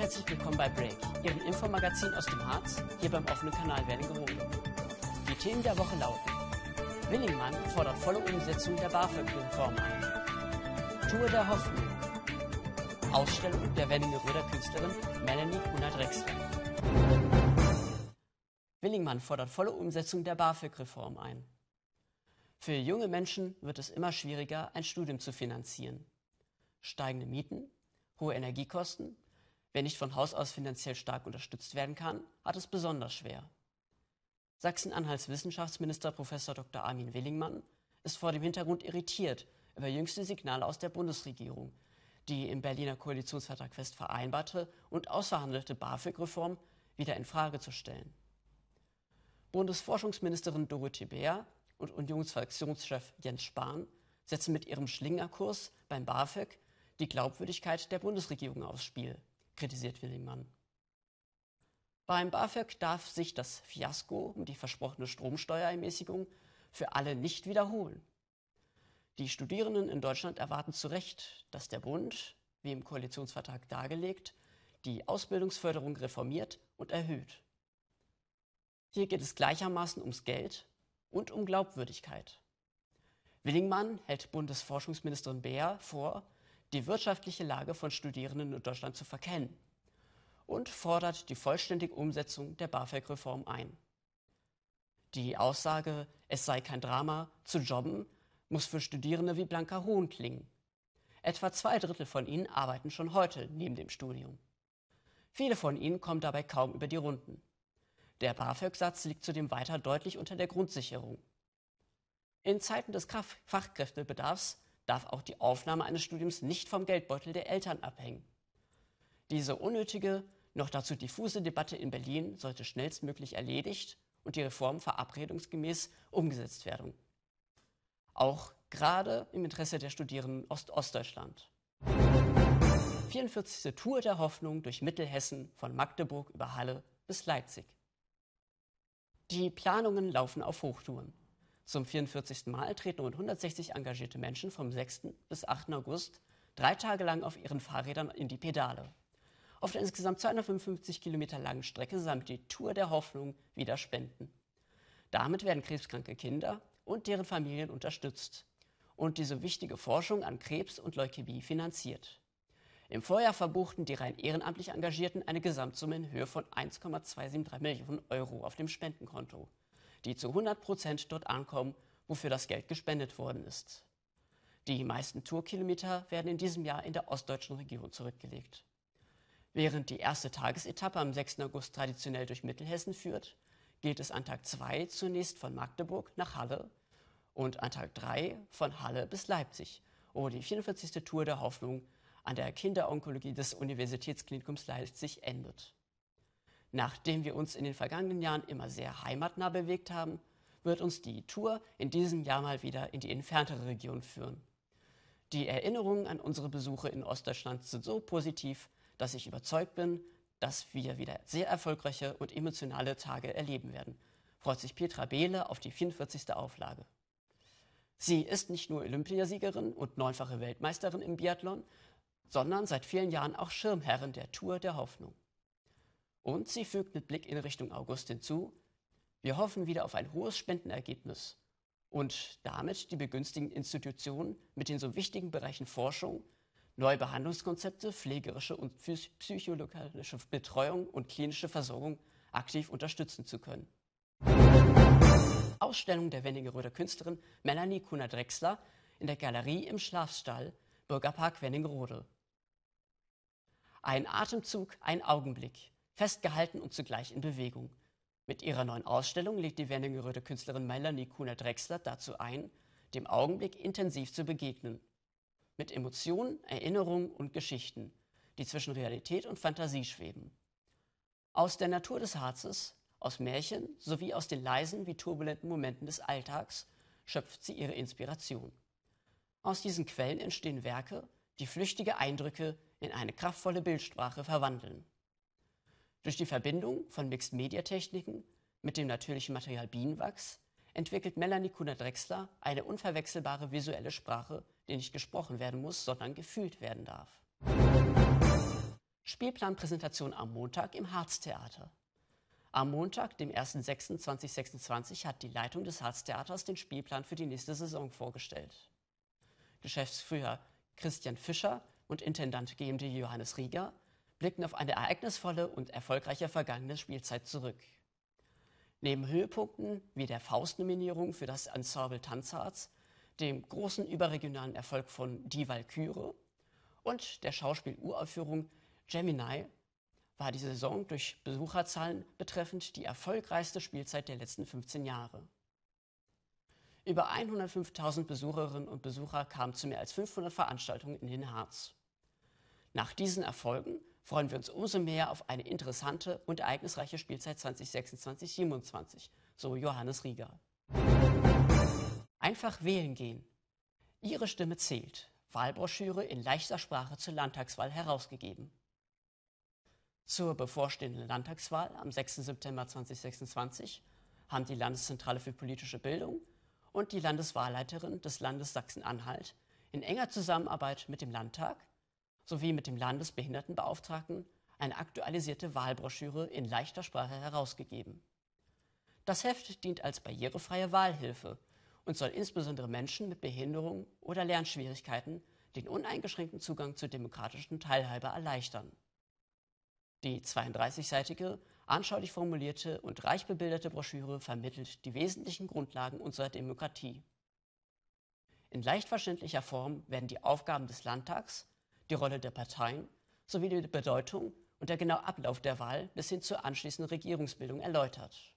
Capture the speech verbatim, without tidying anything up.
Herzlich willkommen bei Break, Ihrem Infomagazin aus dem Harz, hier beim offenen Kanal Wernigerode. Die Themen der Woche lauten: Willingmann fordert volle Umsetzung der BAföG-Reform ein. Tour der Hoffnung. Ausstellung der Wernigeröder Künstlerin Melanie Kunert-Drechsler. Willingmann fordert volle Umsetzung der BAföG-Reform ein. Für junge Menschen wird es immer schwieriger, ein Studium zu finanzieren. Steigende Mieten, hohe Energiekosten. Wer nicht von Haus aus finanziell stark unterstützt werden kann, hat es besonders schwer. Sachsen-Anhalts Wissenschaftsminister Professor Doktor Armin Willingmann ist vor dem Hintergrund irritiert über jüngste Signale aus der Bundesregierung, die im Berliner Koalitionsvertrag fest vereinbarte und ausverhandelte BAföG-Reform wieder in Frage zu stellen. Bundesforschungsministerin Dorothee Bär und Unionsfraktionschef Jens Spahn setzen mit ihrem Schlingerkurs beim BAföG die Glaubwürdigkeit der Bundesregierung aufs Spiel, kritisiert Willingmann. Beim BAföG darf sich das Fiasko um die versprochene Stromsteuerermäßigung für alle nicht wiederholen. Die Studierenden in Deutschland erwarten zu Recht, dass der Bund, wie im Koalitionsvertrag dargelegt, die Ausbildungsförderung reformiert und erhöht. Hier geht es gleichermaßen ums Geld und um Glaubwürdigkeit. Willingmann hält Bundesforschungsministerin Bär vor, die wirtschaftliche Lage von Studierenden in Deutschland zu verkennen und fordert die vollständige Umsetzung der BAföG-Reform ein. Die Aussage, es sei kein Drama, zu jobben, muss für Studierende wie blanker Hohn klingen. Etwa zwei Drittel von ihnen arbeiten schon heute neben dem Studium. Viele von ihnen kommen dabei kaum über die Runden. Der BAföG-Satz liegt zudem weiter deutlich unter der Grundsicherung. In Zeiten des Fachkräftebedarfs darf auch die Aufnahme eines Studiums nicht vom Geldbeutel der Eltern abhängen. Diese unnötige, noch dazu diffuse Debatte in Berlin sollte schnellstmöglich erledigt und die Reform verabredungsgemäß umgesetzt werden. Auch gerade im Interesse der Studierenden Ost-Ostdeutschland. vierundvierzigste Tour der Hoffnung durch Mittelhessen von Magdeburg über Halle bis Leipzig. Die Planungen laufen auf Hochtouren. Zum vierundvierzigsten Mal treten rund hundertsechzig engagierte Menschen vom sechsten bis achten August drei Tage lang auf ihren Fahrrädern in die Pedale. Auf der insgesamt zweihundertfünfundfünfzig Kilometer langen Strecke sammelt die Tour der Hoffnung wieder Spenden. Damit werden krebskranke Kinder und deren Familien unterstützt und diese wichtige Forschung an Krebs und Leukämie finanziert. Im Vorjahr verbuchten die rein ehrenamtlich Engagierten eine Gesamtsumme in Höhe von eins Komma zweihundertdreiundsiebzig Millionen Euro auf dem Spendenkonto, die zu hundert Prozent dort ankommen, wofür das Geld gespendet worden ist. Die meisten Tourkilometer werden in diesem Jahr in der ostdeutschen Region zurückgelegt. Während die erste Tagesetappe am sechsten August traditionell durch Mittelhessen führt, geht es an Tag zwei zunächst von Magdeburg nach Halle und an Tag drei von Halle bis Leipzig, wo die vierundvierzigste Tour der Hoffnung an der Kinderonkologie des Universitätsklinikums Leipzig endet. Nachdem wir uns in den vergangenen Jahren immer sehr heimatnah bewegt haben, wird uns die Tour in diesem Jahr mal wieder in die entferntere Region führen. Die Erinnerungen an unsere Besuche in Ostdeutschland sind so positiv, dass ich überzeugt bin, dass wir wieder sehr erfolgreiche und emotionale Tage erleben werden, freut sich Petra Behle auf die vierundvierzigste Auflage. Sie ist nicht nur Olympiasiegerin und neunfache Weltmeisterin im Biathlon, sondern seit vielen Jahren auch Schirmherrin der Tour der Hoffnung. Und sie fügt mit Blick in Richtung August hinzu: Wir hoffen wieder auf ein hohes Spendenergebnis und damit die begünstigten Institutionen mit den so wichtigen Bereichen Forschung, neue Behandlungskonzepte, pflegerische und psychologische Betreuung und klinische Versorgung aktiv unterstützen zu können. Ausstellung der Wernigeröder Künstlerin Melanie Kunert-Drechsler in der Galerie im Schlafstall, Bürgerpark Wernigerode. Ein Atemzug, ein Augenblick, festgehalten und zugleich in Bewegung. Mit ihrer neuen Ausstellung lädt die Wernigeröder Künstlerin Melanie Kunert-Drechsler dazu ein, dem Augenblick intensiv zu begegnen. Mit Emotionen, Erinnerungen und Geschichten, die zwischen Realität und Fantasie schweben. Aus der Natur des Harzes, aus Märchen sowie aus den leisen wie turbulenten Momenten des Alltags schöpft sie ihre Inspiration. Aus diesen Quellen entstehen Werke, die flüchtige Eindrücke in eine kraftvolle Bildsprache verwandeln. Durch die Verbindung von Mixed-Media-Techniken mit dem natürlichen Material Bienenwachs entwickelt Melanie Kunert-Drechsler eine unverwechselbare visuelle Sprache, die nicht gesprochen werden muss, sondern gefühlt werden darf. Spielplanpräsentation am Montag im Harztheater. Am Montag, dem ersten sechsten zweitausendsechsundzwanzig, hat die Leitung des Harztheaters den Spielplan für die nächste Saison vorgestellt. Geschäftsführer Christian Fischer und Intendant G M D Johannes Rieger blicken auf eine ereignisvolle und erfolgreiche vergangene Spielzeit zurück. Neben Höhepunkten wie der Faust-Nominierung für das Ensemble Tanzharz, dem großen überregionalen Erfolg von Die Walküre und der Schauspiel-Uraufführung Gemini war die Saison durch Besucherzahlen betreffend die erfolgreichste Spielzeit der letzten fünfzehn Jahre. Über hundertfünftausend Besucherinnen und Besucher kamen zu mehr als fünfhundert Veranstaltungen in den Harz. Nach diesen Erfolgen freuen wir uns umso mehr auf eine interessante und ereignisreiche Spielzeit zweitausendsechsundzwanzig siebenundzwanzig, so Johannes Rieger. Einfach wählen gehen. Ihre Stimme zählt. Wahlbroschüre in leichter Sprache zur Landtagswahl herausgegeben. Zur bevorstehenden Landtagswahl am sechsten September zweitausendsechsundzwanzig haben die Landeszentrale für politische Bildung und die Landeswahlleiterin des Landes Sachsen-Anhalt in enger Zusammenarbeit mit dem Landtag sowie mit dem Landesbehindertenbeauftragten eine aktualisierte Wahlbroschüre in leichter Sprache herausgegeben. Das Heft dient als barrierefreie Wahlhilfe und soll insbesondere Menschen mit Behinderung oder Lernschwierigkeiten den uneingeschränkten Zugang zur demokratischen Teilhabe erleichtern. Die zweiunddreißigseitige, anschaulich formulierte und reich bebilderte Broschüre vermittelt die wesentlichen Grundlagen unserer Demokratie. In leicht verständlicher Form werden die Aufgaben des Landtags, die Rolle der Parteien sowie die Bedeutung und der genaue Ablauf der Wahl bis hin zur anschließenden Regierungsbildung erläutert.